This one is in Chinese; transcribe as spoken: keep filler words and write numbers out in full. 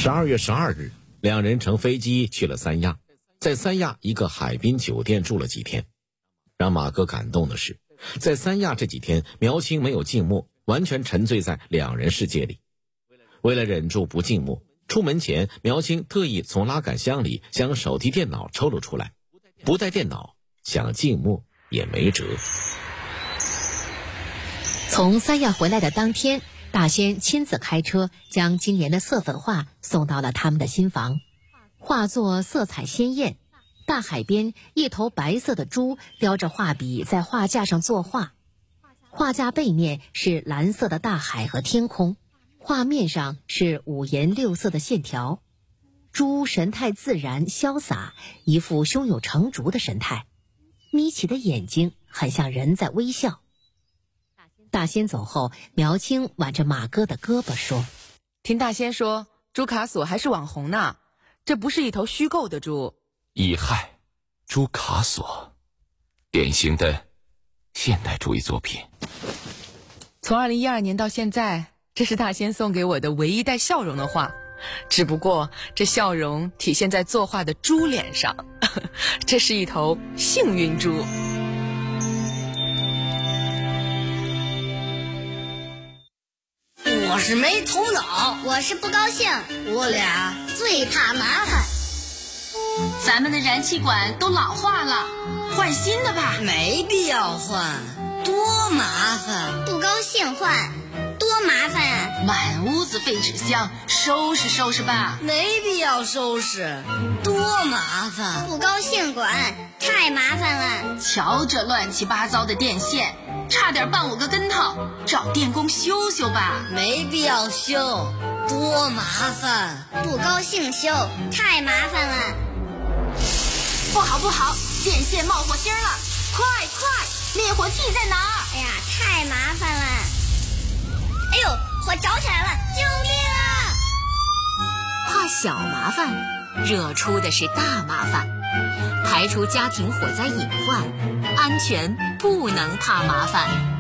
十二月十二日，两人乘飞机去了三亚，在三亚一个海滨酒店住了几天。让马哥感动的是，在三亚这几天，苗青没有静默，完全沉醉在两人世界里。为了忍住不静默，出门前苗青特意从拉杆箱里将手提电脑抽了出来，不带电脑想静默也没辙。 从三亚回来的当天，大仙亲自开车将今年的色粉画送到了他们的新房。画作色彩鲜艳，大海边一头白色的猪叼着画笔在画架上作画，画架背面是蓝色的大海和天空，画面上是五颜六色的线条。猪神态自然潇洒，一副胸有成竹的神态，眯起的眼睛很像人在微笑。大仙走后，苗青挽着马哥的胳膊说： 听大仙说朱卡索还是网红呢，这不是一头虚构的猪。 乙亥，朱卡索，典型的现代主义作品。 从二零一二年到现在，这是大仙送给我的唯一带笑容的画，只不过这笑容体现在作画的猪脸上。这是一头幸运猪。 我是没头脑， 我是不高兴， 我俩最怕麻烦。 咱们的燃气管都老化了，换新的吧。 没必要换，多麻烦。 不高兴换，多麻烦啊！ 满屋子废纸箱，收拾收拾吧。 没必要收拾，多麻烦。 不高兴管，太麻烦了。 瞧这乱七八糟的电线，差点绊我个跟头，找电工修修吧。 没必要修，多麻烦。 不高兴修，太麻烦了。 不好不好，电线冒火星了，快快，灭火器在哪儿？ 哎呀，太麻烦了。哎呦，火着起来了，救命啊！ 怕小麻烦，惹出的是大麻烦。排除家庭火灾隐患，安全不能怕麻烦。